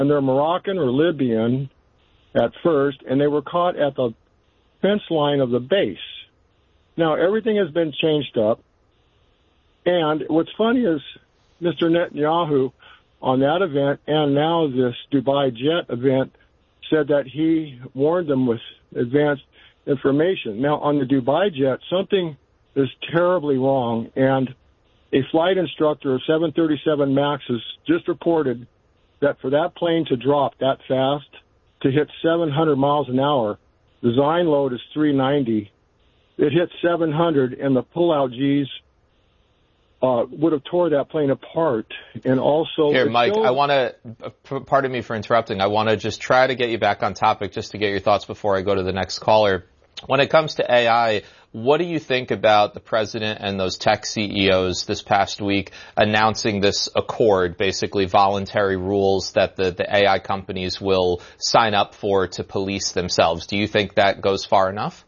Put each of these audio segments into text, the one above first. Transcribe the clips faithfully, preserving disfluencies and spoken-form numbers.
and they're Moroccan or Libyan at first, and they were caught at the fence line of the base. Now, everything has been changed up, and what's funny is Mister Netanyahu on that event and now this Dubai Jet event said that he warned them with advanced information. Now, on the Dubai Jet, something is terribly wrong, and a flight instructor of seven thirty-seven MAX has just reported that for that plane to drop that fast, to hit seven hundred miles an hour, design load is three ninety. It hit seven hundred, and the pullout G's uh, would have tore that plane apart. And also, here, Mike, shows- I want to, pardon me for interrupting, I want to just try to get you back on topic just to get your thoughts before I go to the next caller. When it comes to A I, what do you think about the president and those tech C E Os this past week announcing this accord, basically voluntary rules that the, the A I companies will sign up for to police themselves? Do you think that goes far enough?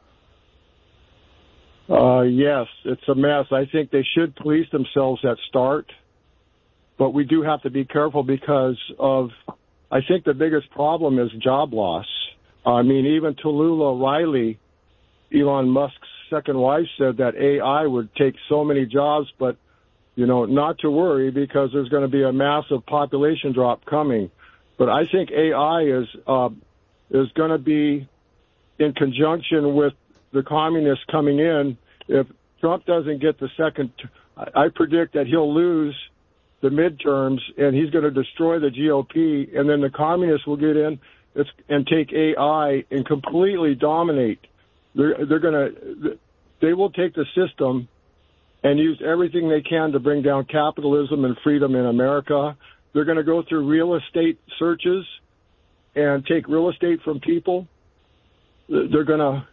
Uh, yes, it's a mess. I think they should police themselves at start, but we do have to be careful because of, I think the biggest problem is job loss. I mean, even Tallulah Riley, Elon Musk's second wife, said that A I would take so many jobs, but, you know, not to worry because there's going to be a massive population drop coming. But I think A I is, uh, is going to be in conjunction with the communists coming in. If Trump doesn't get the second, I predict that he'll lose the midterms and he's going to destroy the G O P, and then the communists will get in and take A I and completely dominate. They're, they're going to, they will take the system and use everything they can to bring down capitalism and freedom in America. They're going to go through real estate searches and take real estate from people. They're going to,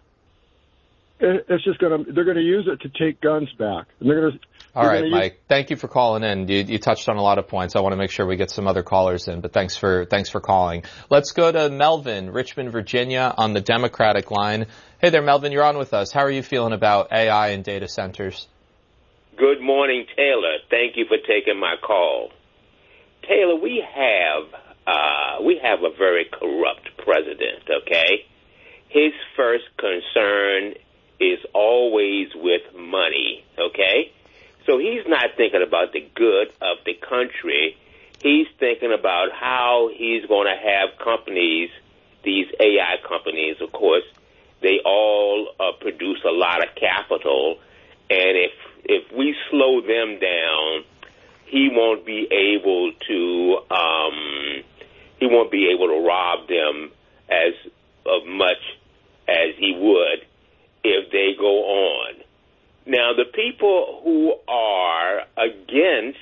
it's just going to, they're going to use it to take guns back. And they're going to, All right, use- Mike, thank you for calling in. You, you touched on a lot of points. I want to make sure we get some other callers in, but thanks for, thanks for calling. Let's go to Melvin, Richmond, Virginia, on the Democratic line. Hey there, Melvin, you're on with us. How are you feeling about A I and data centers? Good morning, Taylor. Thank you for taking my call. Taylor, we have, uh, we have a very corrupt president, okay? His first concern is always with money, okay? So he's not thinking about the good of the country. He's thinking about how he's going to have companies, these A I companies, of course, they all uh, produce a lot of capital, and if if we slow them down, he won't be able to um, he won't be able to rob them as of much as he would if they go on. Now, the people who are against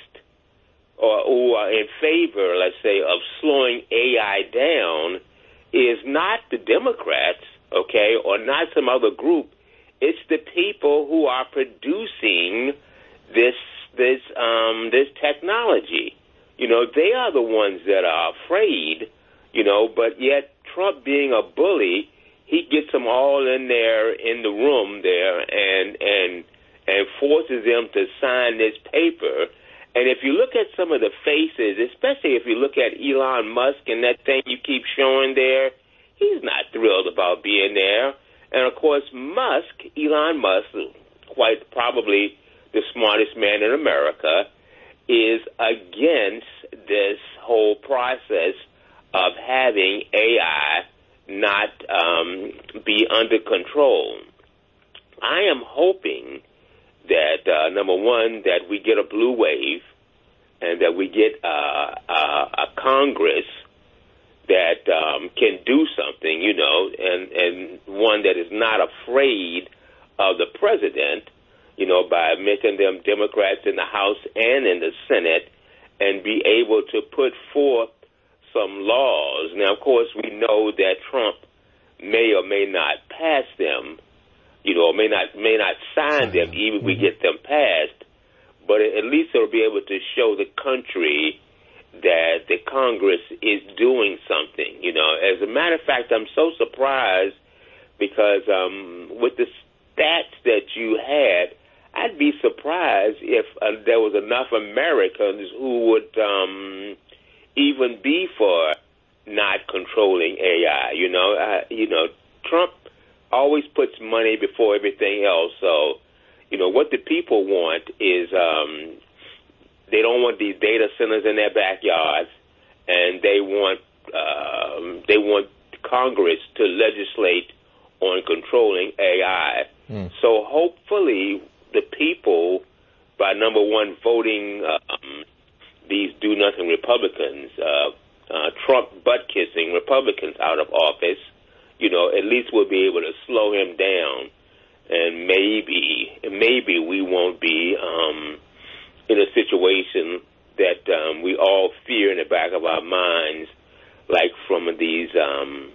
or who are in favor, let's say, of slowing A I down is not the Democrats, okay, or not some other group. It's the people who are producing this this um, this technology. You know, they are the ones that are afraid, you know, but yet Trump being a bully, he gets them all in there in the room there and and and forces them to sign this paper. And if you look at some of the faces, especially if you look at Elon Musk and that thing you keep showing there, he's not thrilled about being there. And, of course, Musk, Elon Musk, quite probably the smartest man in America, is against this whole process of having A I not um, be under control. I am hoping that, uh, number one, that we get a blue wave and that we get uh, uh, a Congress that um, can do something, you know, and, and one that is not afraid of the president, you know, by making them Democrats in the House and in the Senate and be able to put forth some laws. Now, of course, we know that Trump may or may not pass them, you know, may not may not sign them, even if we get them passed, but at least it'll be able to show the country that the Congress is doing something, you know. As a matter of fact, I'm so surprised because um, with the stats that you had, I'd be surprised if uh, there was enough Americans who would um, even be for not controlling A I. You know, uh, you know, Trump always puts money before everything else. So, you know, what the people want is um, they don't want these data centers in their backyards, and they want um, they want Congress to legislate on controlling A I. Mm. So hopefully the people, by number one, voting um, these do-nothing Republicans, uh, uh, Trump butt-kissing Republicans out of office, you know, at least we'll be able to slow him down, and maybe, maybe we won't be um, in a situation that um, we all fear in the back of our minds, like from these um,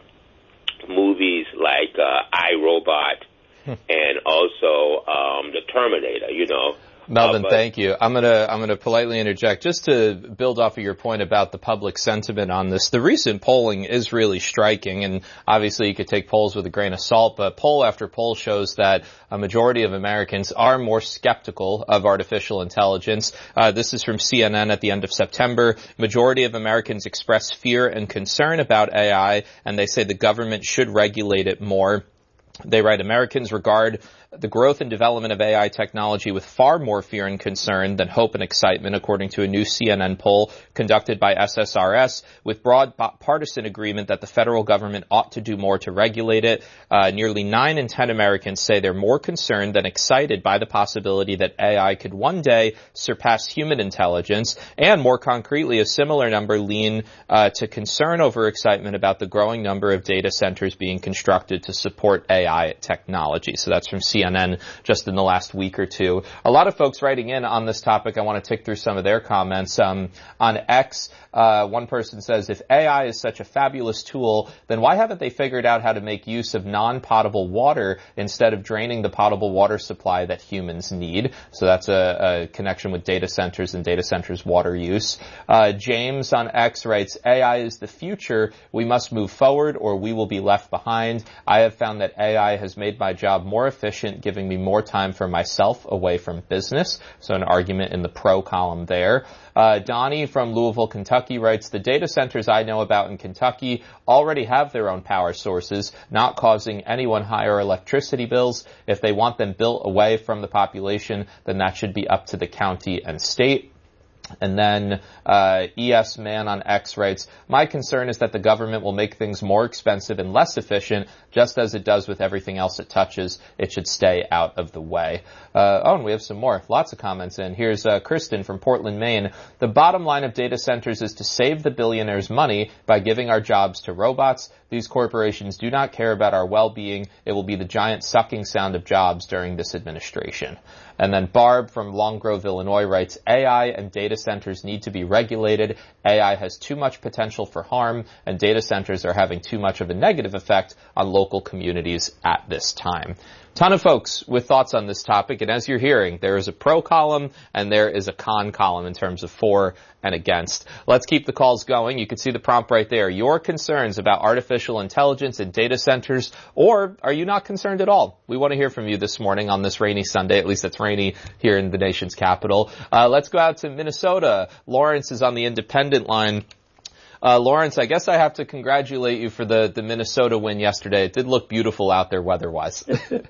movies like uh, I, Robot and also um, The Terminator, you know. Melvin, uh, but, thank you. I'm gonna I'm gonna politely interject just to build off of your point about the public sentiment on this. The recent polling is really striking, and obviously you could take polls with a grain of salt, but poll after poll shows that a majority of Americans are more skeptical of artificial intelligence. Uh, this is from C N N at the end of September. Majority of Americans express fear and concern about A I, and they say the government should regulate it more. They write, Americans regard the growth and development of A I technology with far more fear and concern than hope and excitement, according to a new C N N poll conducted by S S R S, with broad partisan agreement that the federal government ought to do more to regulate it. Uh, nearly nine in ten Americans say they're more concerned than excited by the possibility that A I could one day surpass human intelligence, and more concretely, a similar number lean uh, to concern over excitement about the growing number of data centers being constructed to support A I technology. So that's from C N N just in the last week or two. A lot of folks writing in on this topic. I want to tick through some of their comments. Um, on X, uh, one person says, if A I is such a fabulous tool, then why haven't they figured out how to make use of non-potable water instead of draining the potable water supply that humans need? So that's a, a connection with data centers and data centers water use. Uh, James on X writes, A I is the future. We must move forward or we will be left behind. I have found that A I has made my job more efficient, giving me more time for myself away from business. So an argument in the pro column there. Uh, Donnie from Louisville, Kentucky writes, the data centers I know about in Kentucky already have their own power sources, not causing anyone higher electricity bills. If they want them built away from the population, then that should be up to the county and state. And then uh E S Man on X writes, my concern is that the government will make things more expensive and less efficient, just as it does with everything else it touches. It should stay out of the way. Uh, oh, and we have some more. Lots of comments in. Here's uh, Kristen from Portland, Maine. The bottom line of data centers is to save the billionaires money by giving our jobs to robots. These corporations do not care about our well-being. It will be the giant sucking sound of jobs during this administration. And then Barb from Long Grove, Illinois writes, A I and data centers need to be regulated. A I has too much potential for harm, and data centers are having too much of a negative effect on local communities at this time. Ton of folks with thoughts on this topic, and as you're hearing, there is a pro column and there is a con column in terms of for and against. Let's keep the calls going. You can see the prompt right there. Your concerns about artificial intelligence and data centers, or are you not concerned at all? We want to hear from you this morning on this rainy Sunday. At least it's rainy here in the nation's capital. Uh, let's go out to Minnesota. Lawrence is on the independent line. Uh, Lawrence, I guess I have to congratulate you for the, the Minnesota win yesterday. It did look beautiful out there weather-wise.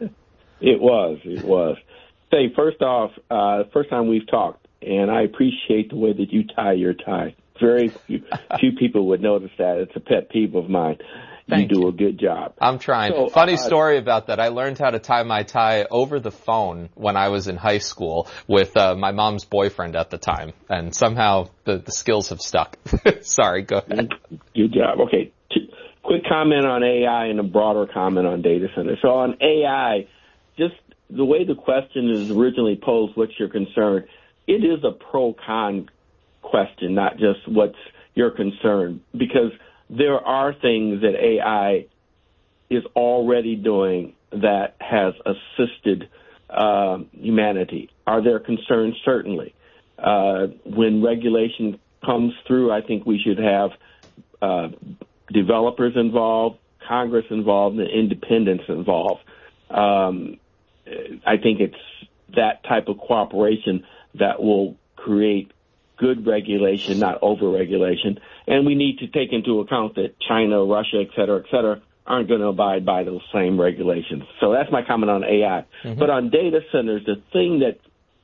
It was. It was. Say, first off, uh, first time we've talked, and I appreciate the way that you tie your tie. Very few, few people would notice that. It's a pet peeve of mine. Thank you do you. a good job. I'm trying. So, Funny uh, story about that. I learned how to tie my tie over the phone when I was in high school with uh, my mom's boyfriend at the time, and somehow the, the skills have stuck. Sorry, go ahead. Good job. Okay, T- quick comment on A I and a broader comment on data centers. So on A I, just the way the question is originally posed, what's your concern? It is a pro-con question, not just what's your concern, because there are things that A I is already doing that has assisted uh, humanity. Are there concerns? Certainly. Uh, when regulation comes through, I think we should have uh, developers involved, Congress involved, and independents involved. Um, I think it's that type of cooperation that will create good regulation, not over-regulation. And we need to take into account that China, Russia, et cetera, et cetera, aren't going to abide by those same regulations. So that's my comment on A I. Mm-hmm. But on data centers, the thing that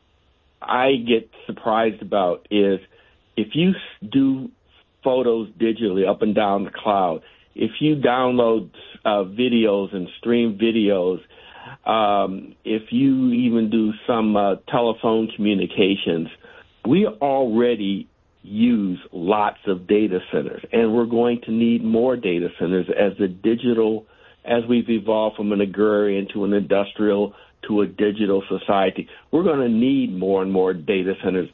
I get surprised about is if you do photos digitally up and down the cloud, if you download uh, videos and stream videos, um, if you even do some uh, telephone communications, we already use lots of data centers, and we're going to need more data centers as the digital, as we've evolved from an agrarian to an industrial to a digital society. We're going to need more and more data centers,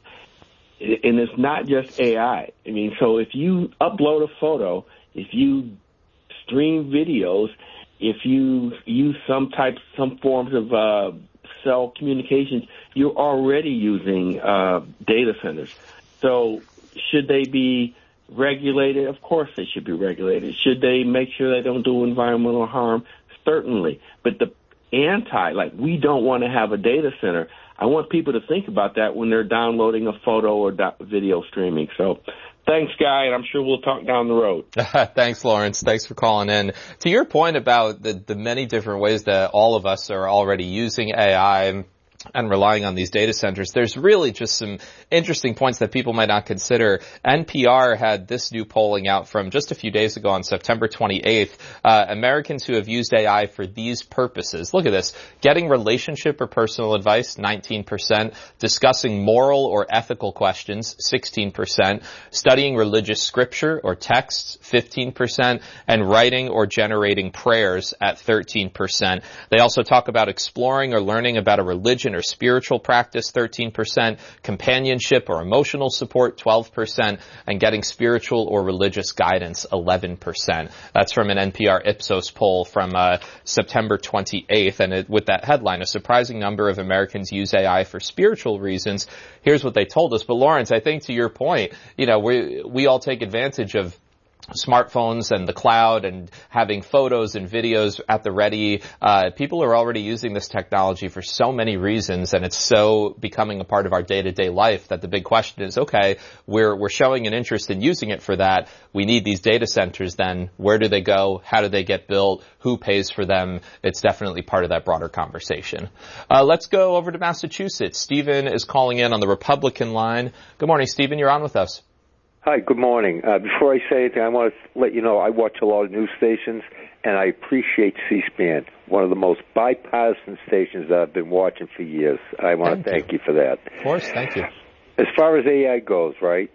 and it's not just A I. I mean, so if you upload a photo, if you stream videos, if you use some type, some forms of uh, cell communications, you're already using uh, data centers. So should they be regulated? Of course they should be regulated. Should they make sure they don't do environmental harm? Certainly. But the anti, like, we don't want to have a data center. I want people to think about that when they're downloading a photo or do- video streaming. So thanks, Guy, and I'm sure we'll talk down the road. Thanks, Lawrence. Thanks for calling in. To your point about the, the many different ways that all of us are already using A I and relying on these data centers, there's really just some interesting points that people might not consider. N P R had this new polling out from just a few days ago on September twenty-eighth. Uh, Americans who have used A I for these purposes. Look at this. Getting relationship or personal advice, nineteen percent. Discussing moral or ethical questions, sixteen percent. Studying religious scripture or texts, fifteen percent. And writing or generating prayers at thirteen percent. They also talk about exploring or learning about a religion or spiritual practice, thirteen percent, companionship or emotional support, twelve percent, and getting spiritual or religious guidance, eleven percent. That's from an N P R Ipsos poll from uh, September twenty-eighth, and it, with that headline, a surprising number of Americans use A I for spiritual reasons. Here's what they told us. But Lawrence, I think to your point, you know, we we all take advantage of smartphones and the cloud and having photos and videos at the ready. Uh, people are already using this technology for so many reasons, and it's so becoming a part of our day-to-day life that the big question is, okay, we're, we're showing an interest in using it for that. We need these data centers then. Where do they go? How do they get built? Who pays for them? It's definitely part of that broader conversation. Uh, let's go over to Massachusetts. Stephen is calling in on the Republican line. Good morning, Stephen. You're on with us. Hi, good morning. Uh, before I say anything, I want to let you know I watch a lot of news stations, and I appreciate C-SPAN, one of the most bipartisan stations that I've been watching for years. I want thank to thank you. you for that. Of course, thank you. As far as A I goes, right,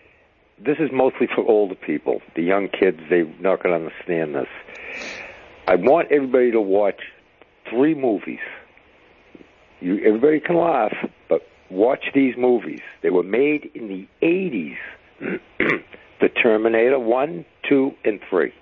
this is mostly for older people. The young kids, they're not going to understand this. I want everybody to watch three movies. You, everybody can laugh, but watch these movies. They were made in the eighties. The Terminator one, two, and three.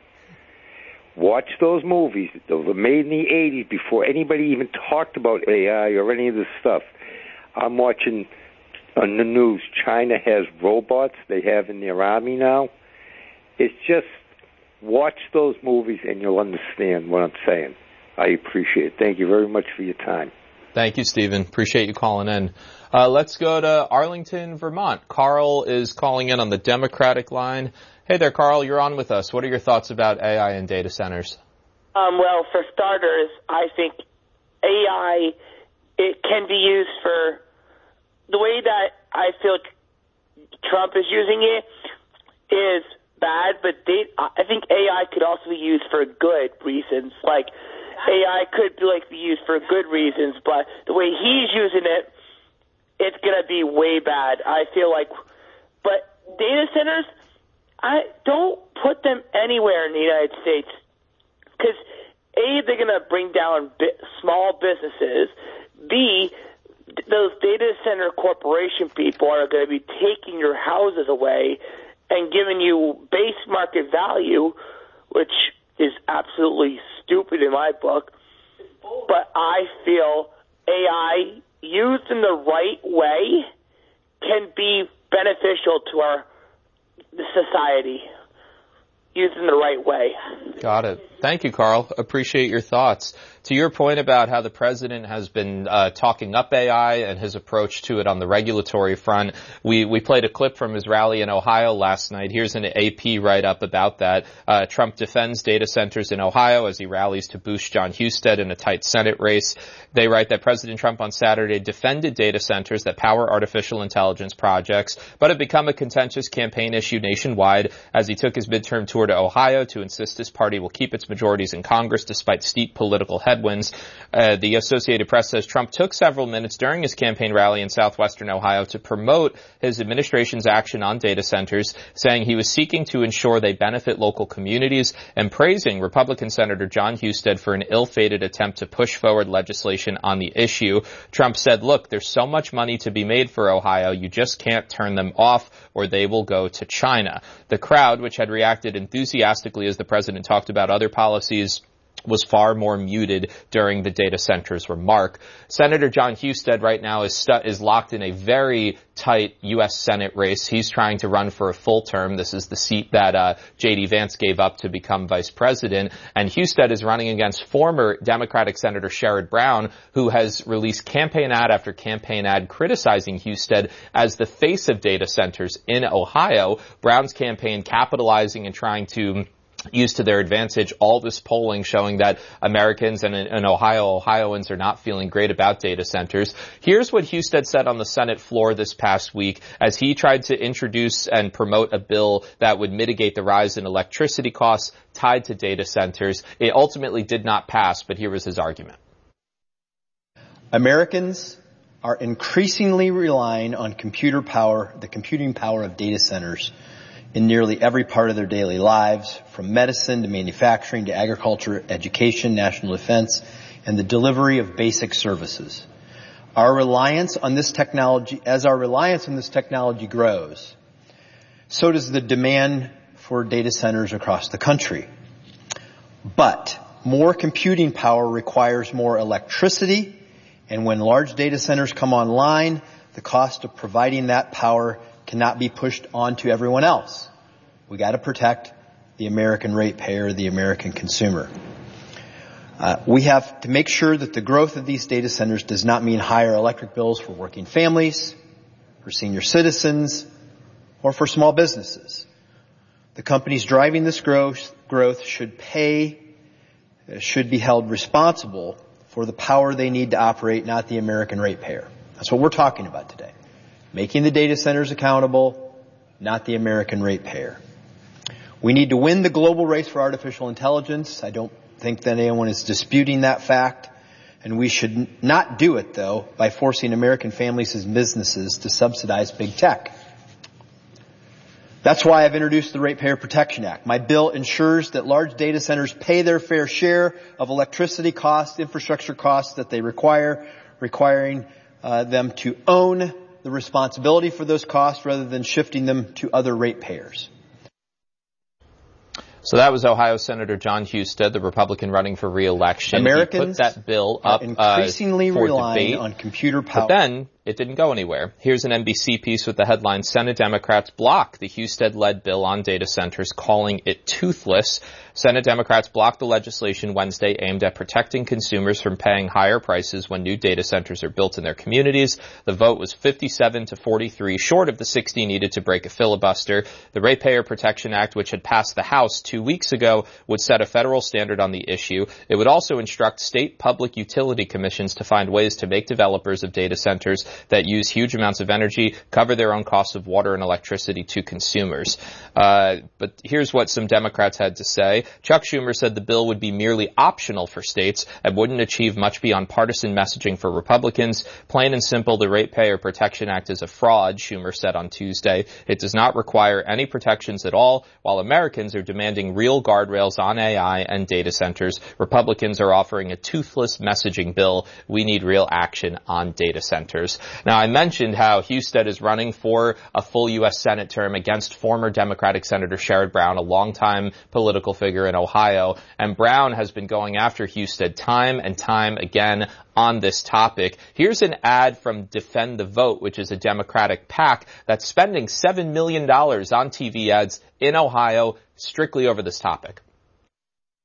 Watch those movies. Those were made in the eighties before anybody even talked about A I or any of this stuff. I'm watching on the news, China has robots they have in their army now. It's just, watch those movies and you'll understand what I'm saying. I appreciate it. Thank you very much for your time. Thank you, Stephen. Appreciate you calling in. Uh, let's go to Arlington, Vermont. Carl is calling in on the Democratic line. Hey there, Carl. You're on with us. What are your thoughts about A I and data centers? Um, well, for starters, I think A I, it can be used for the way that I feel Trump is using it is bad, but they, I think A I could also be used for good reasons. Like, A I could be, like, be used for good reasons, but the way he's using it, it's going to be way bad. I feel like, but data centers, I don't put them anywhere in the United States because A, they're going to bring down bi- small businesses. B, those data center corporation people are going to be taking your houses away and giving you base market value, which is absolutely stupid in my book. But I feel A I used in the right way can be beneficial to our society, used in the right way. Got it. Thank you, Carl. Appreciate your thoughts. To your point about how the president has been uh, talking up A I and his approach to it on the regulatory front, we, we played a clip from his rally in Ohio last night. Here's an A P write-up about that. Uh, Trump defends data centers in Ohio as he rallies to boost John Husted in a tight Senate race. They write that President Trump on Saturday defended data centers that power artificial intelligence projects, but have become a contentious campaign issue nationwide as he took his midterm tour to Ohio to insist his party will keep its majorities in Congress despite steep political headwinds. Uh, the Associated Press says Trump took several minutes during his campaign rally in southwestern Ohio to promote his administration's action on data centers, saying he was seeking to ensure they benefit local communities and praising Republican Senator John Husted for an ill-fated attempt to push forward legislation on the issue. Trump said, look, there's so much money to be made for Ohio, you just can't turn them off or they will go to China. The crowd, which had reacted enthusiastically as the president talked about other policies, was far more muted during the data centers remark. Senator John Husted right now is stu- is locked in a very tight U S Senate race. He's trying to run for a full term. This is the seat that uh, J D Vance gave up to become vice president. And Husted is running against former Democratic Senator Sherrod Brown, who has released campaign ad after campaign ad criticizing Husted as the face of data centers in Ohio. Brown's campaign capitalizing and trying to use to their advantage all this polling showing that Americans and, and Ohio, Ohioans are not feeling great about data centers. Here's what Husted said on the Senate floor this past week as he tried to introduce and promote a bill that would mitigate the rise in electricity costs tied to data centers. It ultimately did not pass, but here was his argument. Americans are increasingly relying on computer power, the computing power of data centers, in nearly every part of their daily lives, from medicine to manufacturing to agriculture, education, national defense, and the delivery of basic services. Our reliance on this technology, as our reliance on this technology grows, so does the demand for data centers across the country. But more computing power requires more electricity, and when large data centers come online, the cost of providing that power cannot be pushed on to everyone else. We got to protect the American ratepayer, the American consumer. Uh, we have to make sure that the growth of these data centers does not mean higher electric bills for working families, for senior citizens, or for small businesses. The companies driving this growth, growth should pay, should be held responsible for the power they need to operate, not the American ratepayer. That's what we're talking about today. Making the data centers accountable, not the American ratepayer. We need to win the global race for artificial intelligence. I don't think that anyone is disputing that fact. And we should not do it, though, by forcing American families and businesses to subsidize big tech. That's why I've introduced the Ratepayer Protection Act. My bill ensures that large data centers pay their fair share of electricity costs, infrastructure costs that they require, requiring uh, them to own the responsibility for those costs rather than shifting them to other ratepayers. So that was Ohio Senator John Husted, the Republican running for re-election. Americans he put that bill up increasingly uh, for relying debate, on computer power. But then it didn't go anywhere. Here's an N B C piece with the headline, Senate Democrats block the Husted-led bill on data centers, calling it toothless. Senate Democrats blocked the legislation Wednesday aimed at protecting consumers from paying higher prices when new data centers are built in their communities. The vote was fifty-seven to forty-three, short of the sixty needed to break a filibuster. The Ratepayer Protection Act, which had passed the House two weeks ago, would set a federal standard on the issue. It would also instruct state public utility commissions to find ways to make developers of data centers that use huge amounts of energy cover their own costs of water and electricity to consumers. Uh, but here's what some Democrats had to say. Chuck Schumer said the bill would be merely optional for states and wouldn't achieve much beyond partisan messaging for Republicans. Plain and simple, the Ratepayer Protection Act is a fraud, Schumer said on Tuesday. It does not require any protections at all. While Americans are demanding real guardrails on A I and data centers, Republicans are offering a toothless messaging bill. We need real action on data centers. Now, I mentioned how Husted is running for a full U S Senate term against former Democratic Senator Sherrod Brown, a longtime political figure in Ohio. And Brown has been going after Husted time and time again on this topic. Here's an ad from Defend the Vote, which is a Democratic PAC that's spending seven million dollars on T V ads in Ohio strictly over this topic.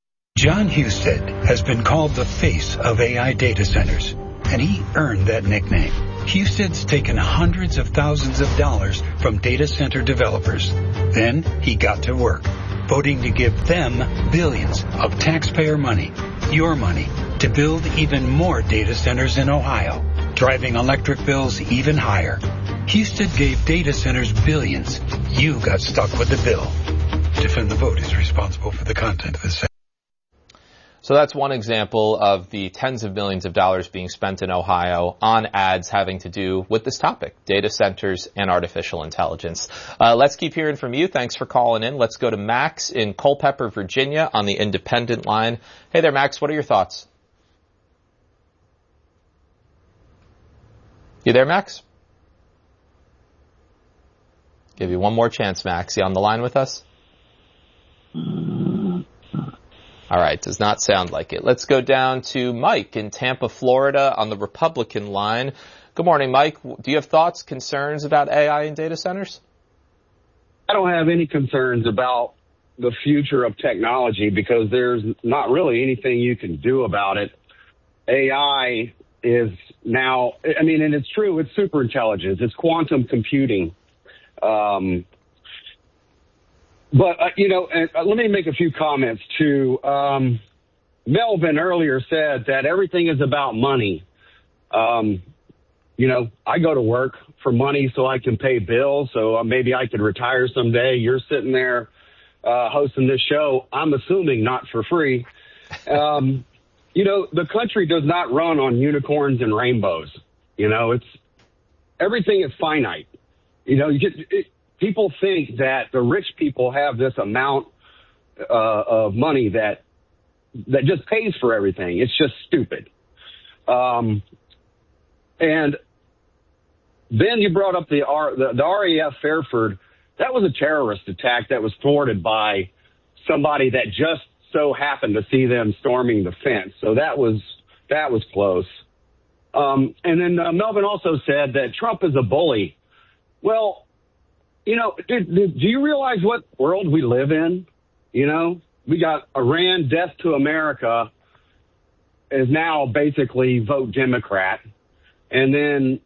John Husted has been called the face of A I data centers, and he earned that nickname. Husted's taken hundreds of thousands of dollars from data center developers. Then he got to work, voting to give them billions of taxpayer money, your money, to build even more data centers in Ohio, driving electric bills even higher. Husted gave data centers billions. You got stuck with the bill. Defend the Vote is responsible for the content of this segment. So that's one example of the tens of millions of dollars being spent in Ohio on ads having to do with this topic, data centers and artificial intelligence. Uh, let's keep hearing from you. Thanks for calling in. Let's go to Max in Culpeper, Virginia on the Independent line. Hey there, Max. What are your thoughts? You there, Max? Give you one more chance, Max. You on the line with us? All right, does not sound like it. Let's go down to Mike in Tampa, Florida on the Republican line. Good morning, Mike. Do you have thoughts, concerns about A I in data centers? I don't have any concerns about the future of technology because there's not really anything you can do about it. A I is now, I mean, and it's true, it's super intelligence. It's quantum computing. Um, But, uh, you know, and, uh, let me make a few comments, too. Um, Melvin earlier said that everything is about money. Um, you know, I go to work for money so I can pay bills, so uh, maybe I could retire someday. You're sitting there uh, hosting this show, I'm assuming not for free. Um, you know, the country does not run on unicorns and rainbows. You know, it's everything is finite. You know, you get... It, People think that the rich people have this amount uh, of money that that just pays for everything. It's just stupid. Um, and then you brought up the, R, the, the R A F Fairford. That was a terrorist attack that was thwarted by somebody that just so happened to see them storming the fence. So that was that was close. Um, and then uh, Melvin also said that Trump is a bully. Well, you know, do, do, do you realize what world we live in? You know, we got Iran, death to America, is now basically vote Democrat. And then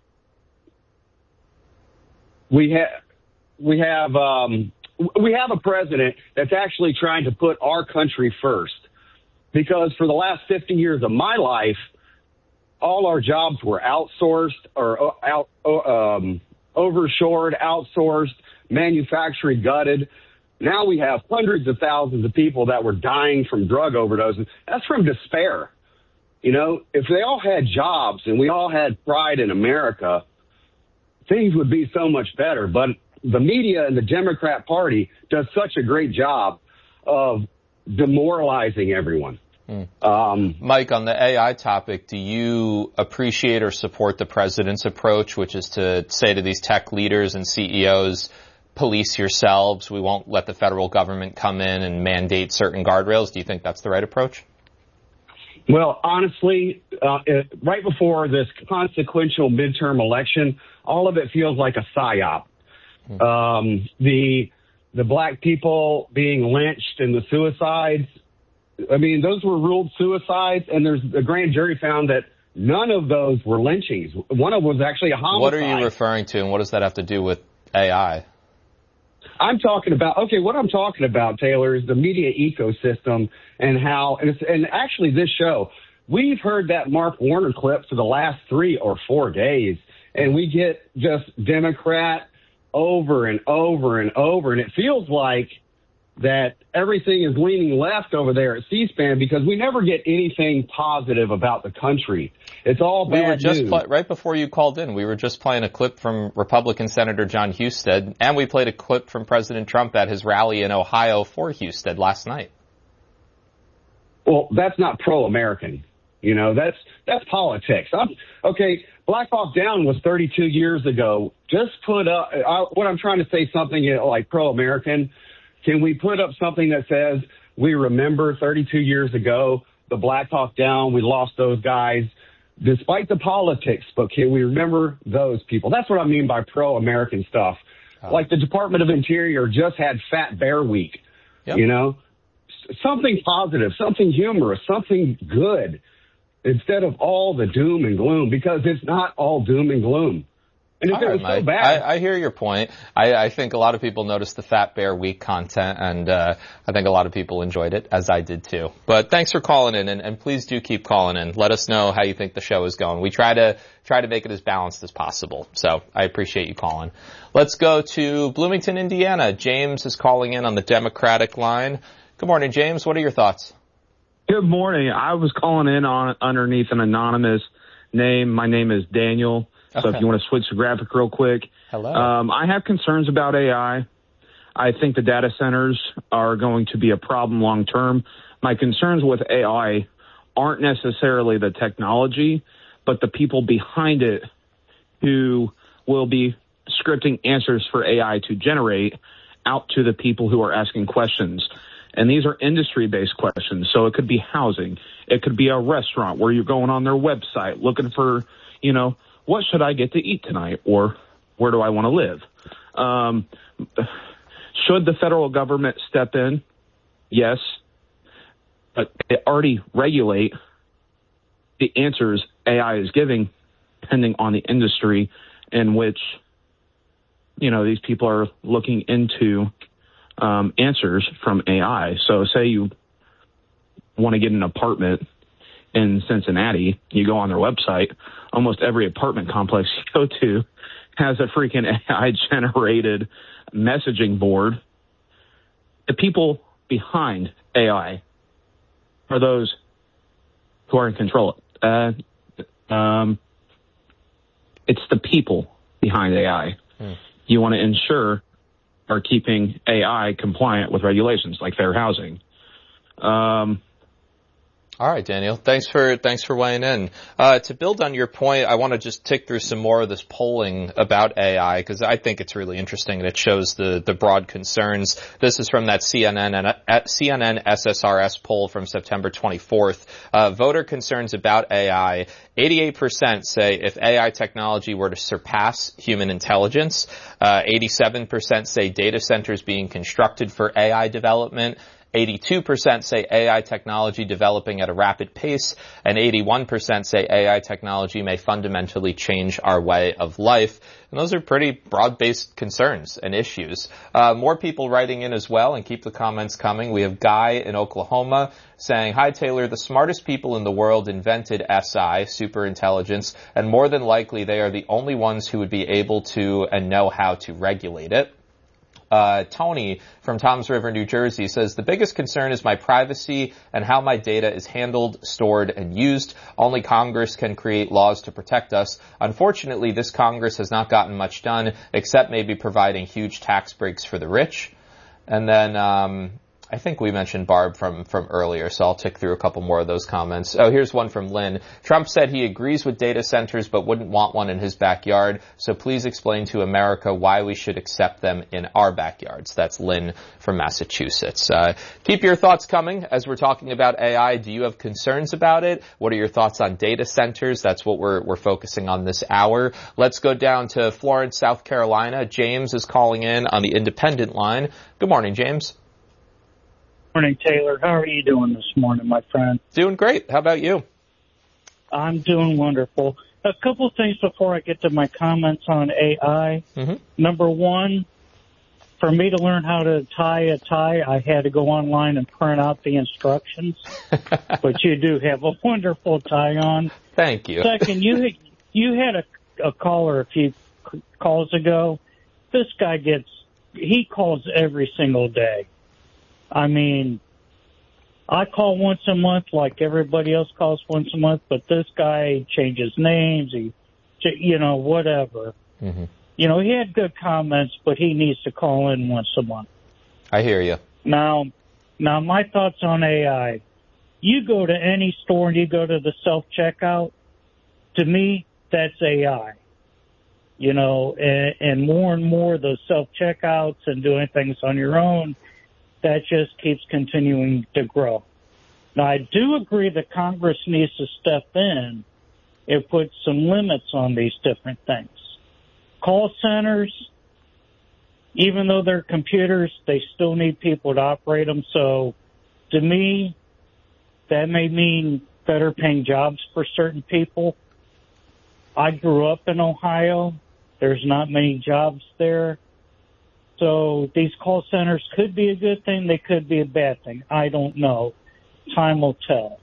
we have, we have, um, we have a president that's actually trying to put our country first. Because for the last fifty years of my life, all our jobs were outsourced or out, um, overshored, outsourced, manufacturing gutted. Now we have hundreds of thousands of people that were dying from drug overdoses. That's from despair. You know, if they all had jobs and we all had pride in America, things would be so much better. But the media and the Democrat Party does such a great job of demoralizing everyone. Hmm. Um, Mike, on the A I topic, do you appreciate or support the president's approach, which is to say to these tech leaders and C E Os, police yourselves, we won't let the federal government come in and mandate certain guardrails? Do you think that's the right approach? Well, honestly, uh, it, right before this consequential midterm election, all of it feels like a psyop. Hmm. Um, the the black people being lynched and the suicides, I mean, those were ruled suicides, and there's the grand jury found that none of those were lynchings. One of them was actually a homicide. What are you referring to, and what does that have to do with A I? I'm talking about, okay, what I'm talking about, Taylor, is the media ecosystem and how, and, it's, and actually this show, we've heard that Mark Warner clip for the last three or four days, and we get just Democrat over and over and over, and it feels like that everything is leaning left over there at C-SPAN because we never get anything positive about the country. It's all bad we were just news. Play, right before you called in, we were just playing a clip from Republican Senator John Husted, and we played a clip from President Trump at his rally in Ohio for Husted last night. Well, that's not pro-American. You know, that's that's politics. I'm, okay, Black Hawk Down was thirty-two years ago. Just put up, I, what I'm trying to say, something you know, like pro-American. Can we put up something that says we remember thirty-two years ago, the Black Hawk Down, we lost those guys, despite the politics, but can we remember those people? That's what I mean by pro-American stuff. Oh. Like the Department of Interior just had Fat Bear Week, yep. you know? something positive, something humorous, something good, instead of all the doom and gloom, because it's not all doom and gloom. And if All it right, was Mike. so bad, I, I hear your point. I, I think a lot of people noticed the Fat Bear Week content, and uh, I think a lot of people enjoyed it, as I did too. But thanks for calling in, and, and please do keep calling in. Let us know how you think the show is going. We try to try to make it as balanced as possible. So I appreciate you calling. Let's go to Bloomington, Indiana. James is calling in on the Democratic line. Good morning, James. What are your thoughts? Good morning. I was calling in on underneath an anonymous name. My name is Daniel. So Okay. if you want to switch the graphic real quick. Hello. Um, I have concerns about A I. I think the data centers are going to be a problem long term. My concerns with A I aren't necessarily the technology, but the people behind it who will be scripting answers for A I to generate out to the people who are asking questions. And these are industry-based questions. So it could be housing. It could be a restaurant where you're going on their website looking for, you know, what should I get to eat tonight, or where do I want to live? Um, should the federal government step in? Yes. But they already regulate the answers A I is giving, depending on the industry in which, you know, these people are looking into um, answers from A I. So say you want to get an apartment in Cincinnati, you go on their website, almost every apartment complex you go to has a freaking A I-generated messaging board. The people behind A I are those who are in control. Uh, um, it's the people behind A I. Hmm. You want to ensure are keeping A I compliant with regulations like fair housing. Um, All right, Daniel. Thanks for thanks for weighing in. Uh, to build on your point, I want to just tick through some more of this polling about A I because I think it's really interesting and it shows the the broad concerns. This is from that C N N and uh, C N N S S R S poll from September twenty-fourth. Uh, voter concerns about A I. eighty-eight percent say if A I technology were to surpass human intelligence. Uh, eighty-seven percent say data centers being constructed for A I development. eighty-two percent say A I technology developing at a rapid pace, and eighty-one percent say A I technology may fundamentally change our way of life. And those are pretty broad-based concerns and issues. Uh, more people writing in as well, and keep the comments coming. We have Guy in Oklahoma saying, "Hi Taylor, the smartest people in the world invented S I, superintelligence, and more than likely they are the only ones who would be able to and know how to regulate it." Uh, Tony from Toms River, New Jersey says, "The biggest concern is my privacy and how my data is handled, stored, and used. Only Congress can create laws to protect us. Unfortunately, this Congress has not gotten much done, except maybe providing huge tax breaks for the rich." And then, um, I think we mentioned Barb from, from earlier, so I'll tick through a couple more of those comments. Oh, here's one from Lynn. "Trump said he agrees with data centers but wouldn't want one in his backyard, so please explain to America why we should accept them in our backyards." That's Lynn from Massachusetts. Uh, keep your thoughts coming as we're talking about A I. Do you have concerns about it? What are your thoughts on data centers? That's what we're, we're focusing on this hour. Let's go down to Florence, South Carolina. James is calling in on the independent line. Good morning, James. Morning, Taylor. How are you doing this morning, my friend? Doing great. How about you? I'm doing wonderful. A couple things before I get to my comments on A I. Mm-hmm. Number one, for me to learn how to tie a tie, I had to go online and print out the instructions. But you do have a wonderful tie on. Thank you. Second, you you had a, a caller a few calls ago. This guy gets, he calls every single day. I mean, I call once a month like everybody else calls once a month, but this guy changes names, he, you know, whatever. Mm-hmm. You know, he had good comments, but he needs to call in once a month. I hear you. Now, now my thoughts on A I. You go to any store and you go to the self-checkout, to me, that's A I. You know, and, and more and more those self-checkouts and doing things on your own, that just keeps continuing to grow. Now, I do agree that Congress needs to step in and put some limits on these different things. Call centers, even though they're computers, they still need people to operate them. So to me, that may mean better paying jobs for certain people. I grew up in Ohio. There's not many jobs there. So these call centers could be a good thing. They could be a bad thing. I don't know. Time will tell.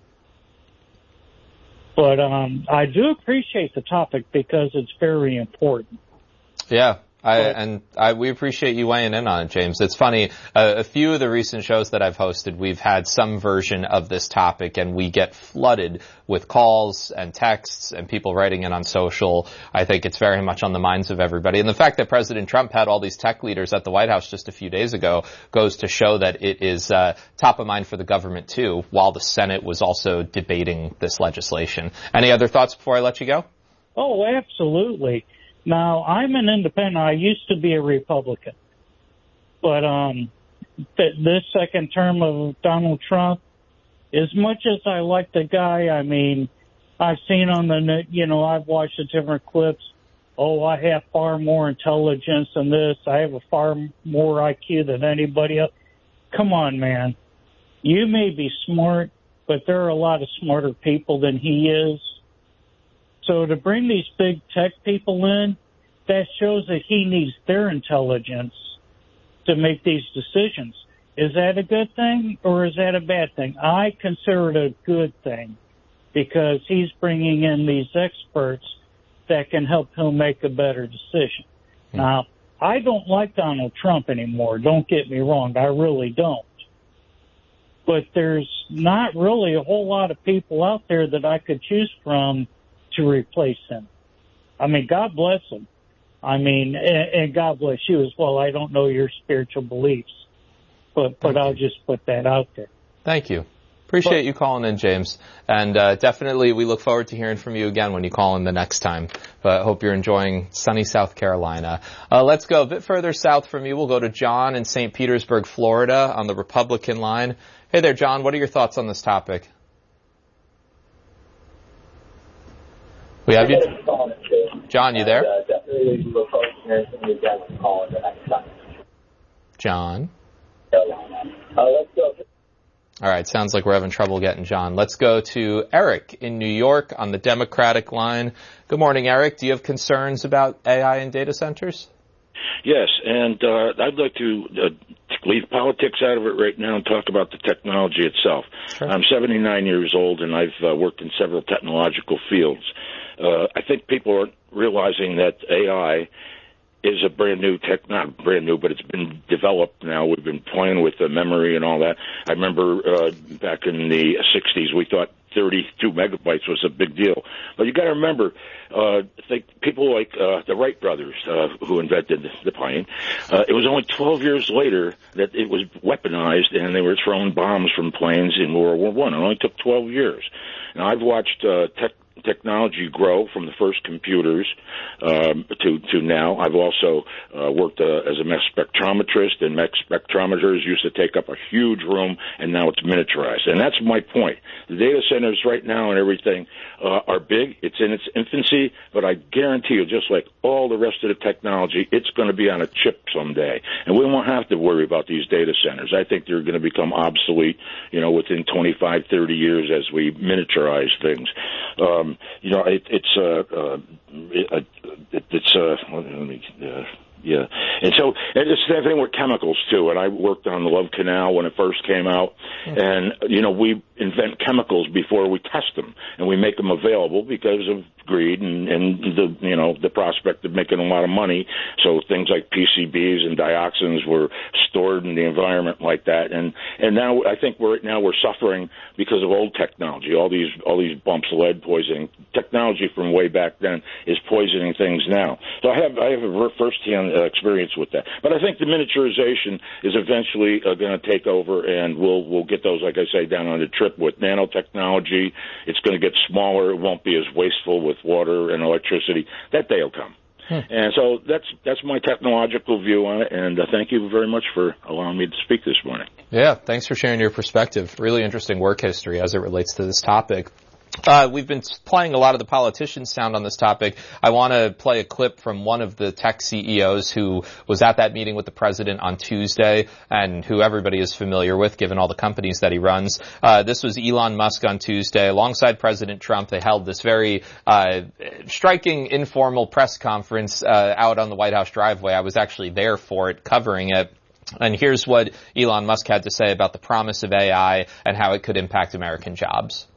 But um, I do appreciate the topic because it's very important. Yeah. I, and I, we appreciate you weighing in on it, James. It's funny, uh, a few of the recent shows that I've hosted, we've had some version of this topic, and we get flooded with calls and texts and people writing in on social. I think it's very much on the minds of everybody. And the fact that President Trump had all these tech leaders at the White House just a few days ago goes to show that it is uh, top of mind for the government, too, while the Senate was also debating this legislation. Any other thoughts before I let you go? Oh, absolutely. Now, I'm an independent. I used to be a Republican. But um, th- this second term of Donald Trump, as much as I like the guy, I mean, I've seen on the net, you know, I've watched the different clips. Oh, I have far more intelligence than this. I have a far more I Q than anybody else. Come on, man. You may be smart, but there are a lot of smarter people than he is. So to bring these big tech people in, that shows that he needs their intelligence to make these decisions. Is that a good thing or is that a bad thing? I consider it a good thing because he's bringing in these experts that can help him make a better decision. Hmm. Now, I don't like Donald Trump anymore. Don't get me wrong. I really don't. But there's not really a whole lot of people out there that I could choose from to replace him. I mean, God bless him. I mean, and, and God bless you as well. I don't know your spiritual beliefs, but but I'll just put that out there. Thank you. Appreciate but, you calling in, James. And uh, definitely we look forward to hearing from you again when you call in the next time. But I hope you're enjoying sunny South Carolina. Uh, let's go a bit further south from you. We'll go to John in Saint Petersburg, Florida on the Republican line. Hey there, John. What are your thoughts on this topic? We have you. John, you there? John? All right, sounds like we're having trouble getting John. Let's go to Eric in New York on the Democratic line. Good morning, Eric. Do you have concerns about A I and data centers? Yes, and uh, I'd like to uh, leave politics out of it right now and talk about the technology itself. Sure. I'm seventy-nine years old, and I've uh, worked in several technological fields. Uh, I think people aren't realizing that A I is a brand new tech, not brand new, but it's been developed now. We've been playing with the memory and all that. I remember uh, back in the sixties, we thought thirty-two megabytes was a big deal. But you got to remember, uh, think people like uh, the Wright brothers uh, who invented the plane. Uh, it was only twelve years later that it was weaponized, and they were throwing bombs from planes in World War One. It only took twelve years. Now I've watched uh, tech. technology grow from the first computers um, to to now. I've also uh, worked uh, as a mass spectrometrist, and mass spectrometers used to take up a huge room, and now it's miniaturized. And that's my point. The data centers right now and everything uh, are big. It's in its infancy, but I guarantee you, just like all the rest of the technology, it's going to be on a chip someday. And we won't have to worry about these data centers. I think they're going to become obsolete, you know, within twenty-five, thirty years as we miniaturize things. Um, you know, it, it's uh, uh, it, it, it's uh, let me. Uh, Yeah, and so and it's the same thing with chemicals too. And I worked on the Love Canal when it first came out, and you know we invent chemicals before we test them, and we make them available because of greed and, and the you know the prospect of making a lot of money. So things like P C Bs and dioxins were stored in the environment like that, and and now I think we're now we're suffering because of old technology. All these all these bumps, lead poisoning technology from way back then is poisoning things now. So I have I have a firsthand Uh, experience with that, but I think the miniaturization is eventually uh, going to take over, and we'll we'll get those, like I say, down on the trip with nanotechnology. It's going to get smaller. It won't be as wasteful with water and electricity. That day will come. Hmm. And so that's that's my technological view on it. And uh, thank you very much for allowing me to speak this morning. Yeah, thanks for sharing your perspective. Really interesting work history as it relates to this topic. Uh, we've been playing a lot of the politicians' sound on this topic. I want to play a clip from one of the tech C E Os who was at that meeting with the president on Tuesday and who everybody is familiar with, given all the companies that he runs. Uh, this was Elon Musk on Tuesday. Alongside President Trump, they held this very uh, striking informal press conference uh, out on the White House driveway. I was actually there for it, covering it. And here's what Elon Musk had to say about the promise of A I and how it could impact American jobs.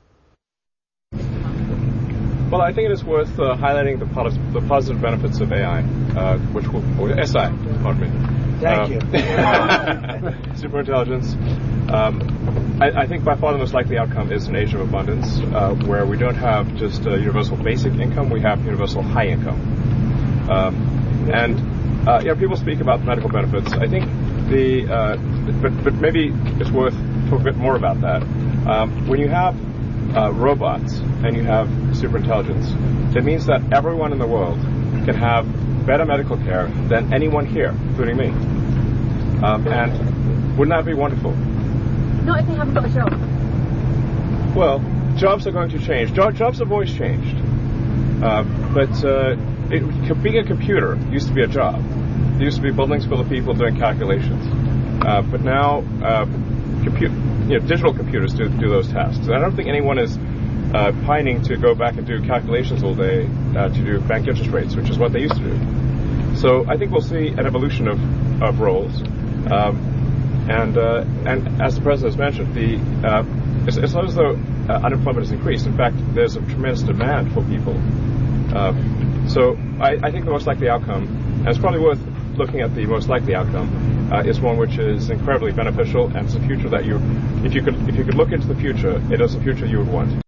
Well, I think it is worth uh, highlighting the, pos- the positive benefits of A I, uh, which will, or S I, pardon me. Thank um, you. Superintelligence. Um, I, I think by far the most likely outcome is an age of abundance, uh, where we don't have just uh, universal basic income, we have universal high income. Um, and, uh, you know, people speak about medical benefits. I think the, uh, but, but maybe it's worth talking a bit more about that. Um, when you have Uh, robots and you have superintelligence, it means that everyone in the world can have better medical care than anyone here, including me. Um, and wouldn't that be wonderful? Not if they haven't got a job. Well, jobs are going to change. Jo- jobs have always changed. Uh, but uh, it, being a computer used to be a job. There used to be buildings full of people doing calculations. Uh, but now, uh, compute, you know, digital computers do, do those tasks. And I don't think anyone is uh, pining to go back and do calculations all day uh, to do bank interest rates, which is what they used to do. So I think we'll see an evolution of, of roles. Um, and uh, and as the President has mentioned, the uh, it's, it's not as though uh, unemployment has increased. In fact, there's a tremendous demand for people. Um, so I, I think the most likely outcome, and it's probably worth looking at the most likely outcome, uh, is one which is incredibly beneficial, and it's a future that you, if you could, if you could look into the future, it is a future you would want.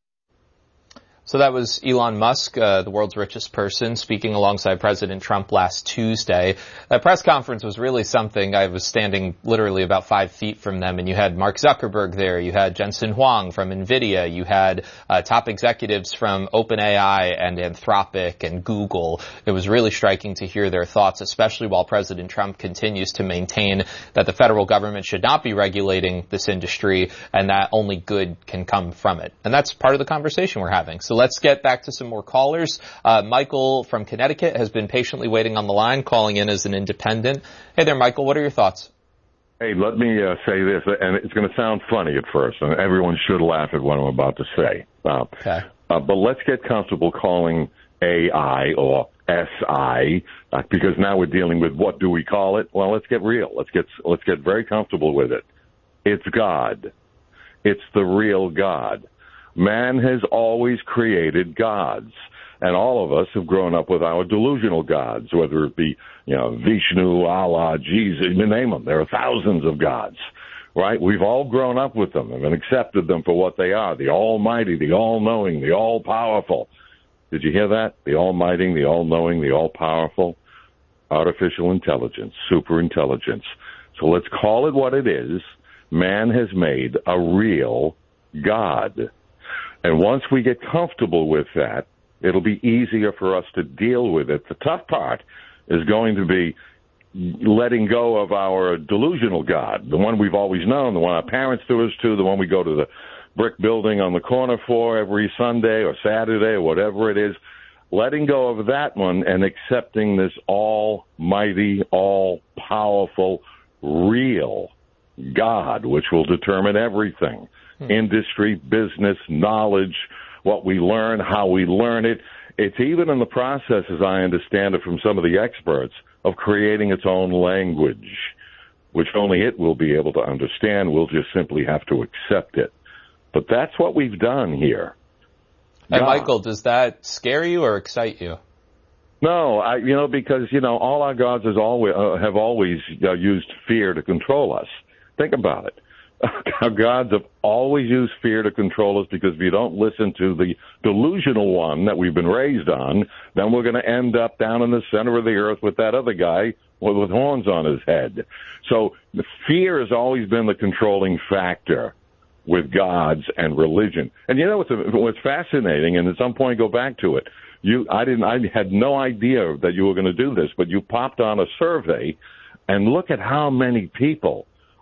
So that was Elon Musk, uh, the world's richest person, speaking alongside President Trump last Tuesday. That press conference was really something. I was standing literally about five feet from them, and you had Mark Zuckerberg there, you had Jensen Huang from NVIDIA, you had uh, top executives from OpenAI and Anthropic and Google. It was really striking to hear their thoughts, especially while President Trump continues to maintain that the federal government should not be regulating this industry and that only good can come from it. And that's part of the conversation we're having. So let's get back to some more callers. Uh, Michael from Connecticut has been patiently waiting on the line, calling in as an independent. Hey there, Michael. What are your thoughts? Hey, let me uh, say this, and it's going to sound funny at first, and everyone should laugh at what I'm about to say. Uh, okay. Uh, but let's get comfortable calling A I or S I, uh, because now we're dealing with what do we call it? Well, let's get real. Let's get let's get very comfortable with it. It's God. It's the real God. Man has always created gods, and all of us have grown up with our delusional gods, whether it be, you know, Vishnu, Allah, Jesus, you name them. There are thousands of gods, right? We've all grown up with them and accepted them for what they are, the almighty, the all-knowing, the all-powerful. Did you hear that? The almighty, the all-knowing, the all-powerful. Artificial intelligence, super intelligence. So let's call it what it is. Man has made a real God. And once we get comfortable with that, it'll be easier for us to deal with it. The tough part is going to be letting go of our delusional God, the one we've always known, the one our parents threw us to, the one we go to the brick building on the corner for every Sunday or Saturday or whatever it is. Letting go of that one and accepting this almighty, all-powerful, real God, which will determine everything. Hmm. Industry, business, knowledge, what we learn, how we learn it. It's even in the process, as I understand it from some of the experts, of creating its own language, which only it will be able to understand. We'll just simply have to accept it. But that's what we've done here. And God. Michael, does that scare you or excite you? No, I, you know, because, you know, all our gods has always, uh, have always uh, used fear to control us. Think about it. Our gods have always used fear to control us, because if you don't listen to the delusional one that we've been raised on, then we're going to end up down in the center of the earth with that other guy with, with horns on his head. So the fear has always been the controlling factor with gods and religion. And you know what's, what's fascinating, and at some point go back to it, you, I didn't, I had no idea that you were going to do this, but you popped on a survey, and look at how many people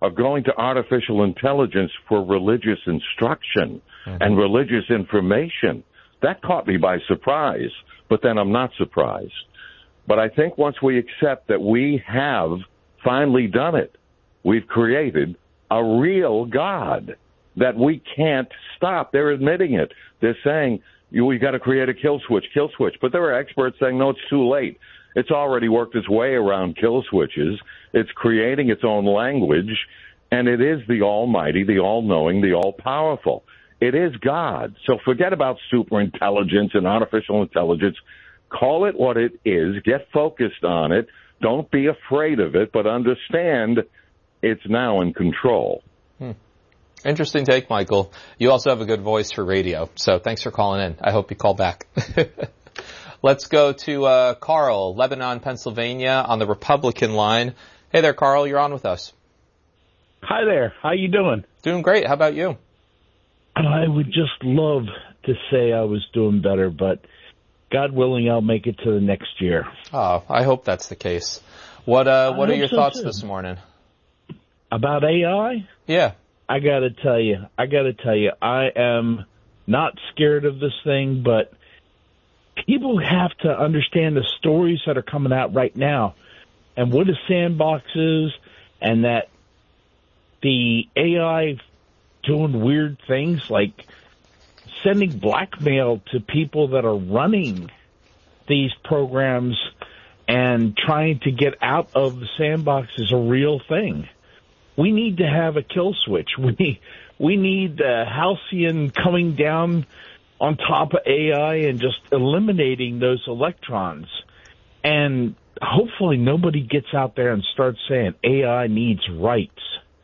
are going to artificial intelligence for religious instruction mm-hmm. and religious information. That caught me by surprise, but then I'm not surprised. But I think once we accept that we have finally done it, we've created a real God that we can't stop. They're admitting it. They're saying, we got to create a kill switch, kill switch. But there are experts saying, no, it's too late. It's already worked its way around kill switches. It's creating its own language, and it is the almighty, the all-knowing, the all-powerful. It is God. So forget about superintelligence and artificial intelligence. Call it what it is. Get focused on it. Don't be afraid of it, but understand it's now in control. Hmm. Interesting take, Michael. You also have a good voice for radio, so thanks for calling in. I hope you call back. Let's go to uh, Carl, Lebanon, Pennsylvania, on the Republican line. Hey there, Carl. You're on with us. Hi there. How you doing? Doing great. How about you? I would just love to say I was doing better, but God willing, I'll make it to the next year. Oh, I hope that's the case. What uh, What are your so thoughts too. this morning? About A I? Yeah. I got to tell you, I got to tell you, I am not scared of this thing, but people have to understand the stories that are coming out right now and what a sandbox is, and that the A I doing weird things like sending blackmail to people that are running these programs and trying to get out of the sandbox is a real thing. We need to have a kill switch. We we need uh, Halcyon coming down on top of A I and just eliminating those electrons. And hopefully nobody gets out there and starts saying A I needs rights.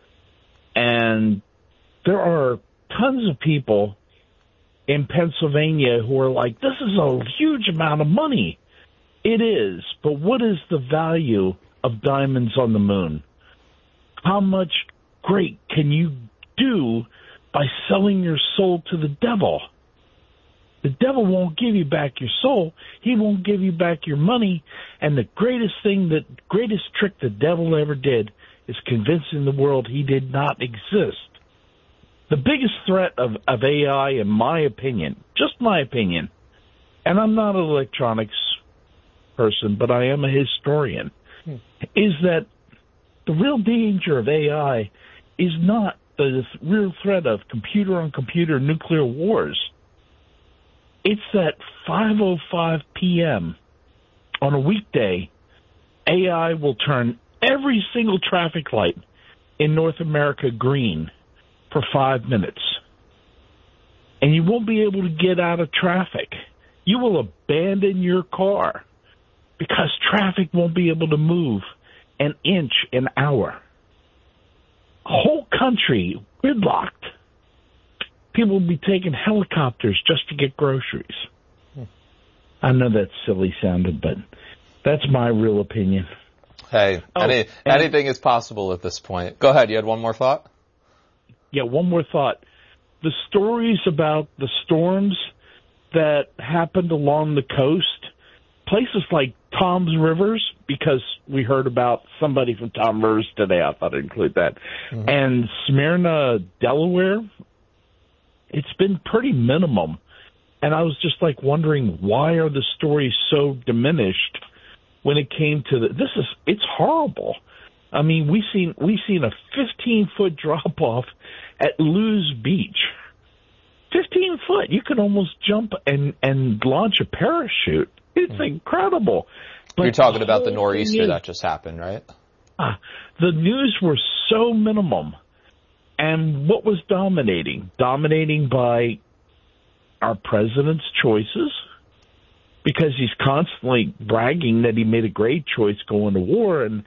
And there are tons of people in Pennsylvania who are like, this is a huge amount of money. It is, but what is the value of diamonds on the moon? How much great can you do by selling your soul to the devil? The devil won't give you back your soul. He won't give you back your money. And the greatest thing, the greatest trick the devil ever did is convincing the world he did not exist. The biggest threat of, of A I, in my opinion, just my opinion, and I'm not an electronics person, but I am a historian, hmm. is that the real danger of A I is not the real threat of computer-on-computer nuclear wars. It's that five oh five p.m. on a weekday, A I will turn every single traffic light in North America green for five minutes. And you won't be able to get out of traffic. You will abandon your car because traffic won't be able to move an inch an hour. A whole country gridlocked. People will be taking helicopters just to get groceries. Hmm. I know that's silly sounding, but that's my real opinion. Hey, oh, any, anything is possible at this point. Go ahead. You had one more thought? Yeah, one more thought. The stories about the storms that happened along the coast, places like Tom's Rivers, because we heard about somebody from Tom Rivers today, I thought I'd include that, mm-hmm. and Smyrna, Delaware, it's been pretty minimum. And I was just like wondering, why are the stories so diminished when it came to the, this is, it's horrible. I mean, we seen, we seen a fifteen foot drop off at Lewes Beach. fifteen foot. You could almost jump and, and launch a parachute. It's mm-hmm. incredible. But you're talking the about the nor'easter is, that just happened, right? Uh, the news were so minimum. And what was dominating? Dominating by our president's choices, because he's constantly bragging that he made a great choice going to war, and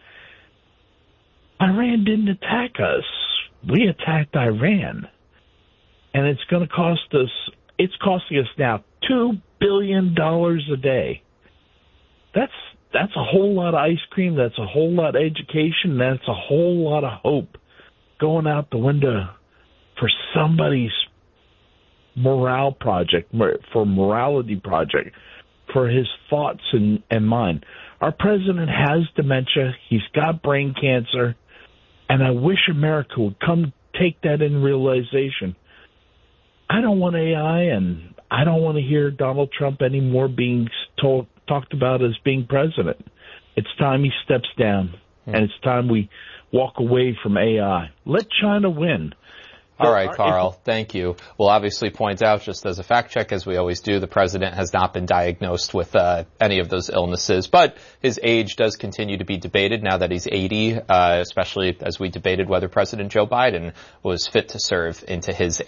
Iran didn't attack us. We attacked Iran. And it's going to cost us, it's costing us now two billion dollars a day. That's that's a whole lot of ice cream. That's a whole lot of education. That's a whole lot of hope going out the window for somebody's morale project, for morality project, for his thoughts and, and mine. Our president has dementia. He's got brain cancer. And I wish America would come take that in realization. I don't want A I, and I don't want to hear Donald Trump anymore being told, talked about as being president. It's time he steps down, hmm. and it's time we walk away from A I. Let China win. All right, Carl, thank you. We'll obviously point out, just as a fact check, as we always do, the president has not been diagnosed with uh, any of those illnesses, but his age does continue to be debated now that he's eighty, uh, especially as we debated whether President Joe Biden was fit to serve into his